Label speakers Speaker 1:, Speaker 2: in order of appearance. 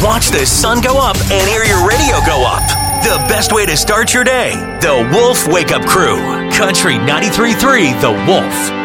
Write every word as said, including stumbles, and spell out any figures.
Speaker 1: Watch the sun go up and hear your radio go up. The best way to start your day. The Wolf Wake Up Crew. Country ninety-three point three The Wolf.